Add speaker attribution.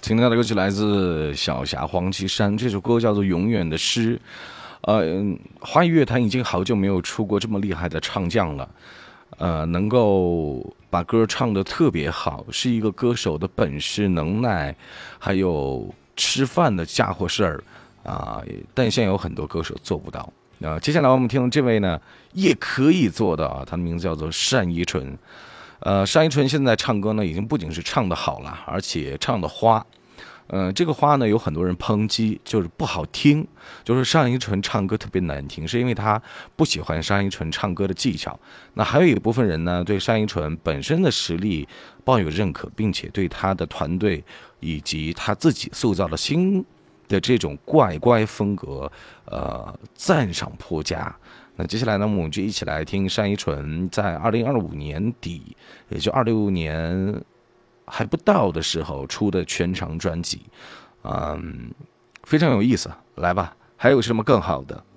Speaker 1: 听到的歌曲来自小霞黄绮珊，这首歌叫做《永远的诗》。华语乐坛已经好久没有出过这么厉害的唱将了。能够把歌唱得特别好，是一个歌手的本事、能耐，还有吃饭的家伙事儿啊。但现在有很多歌手做不到。接下来我们听的这位呢，也可以做到啊，他的名字叫做单依纯。单依纯现在唱歌呢，已经不仅是唱得好了，而且唱得花。这个花呢，有很多人抨击，就是不好听，就是单依纯唱歌特别难听，是因为他不喜欢单依纯唱歌的技巧。那还有一部分人呢，对单依纯本身的实力抱有认可，并且对他的团队以及他自己塑造的新的这种怪风格，赞赏颇佳。那接下来呢，我们就一起来听单依纯在2025年底，也就26年还不到的时候出的全长专辑，非常有意思。来吧，还有什么更好的？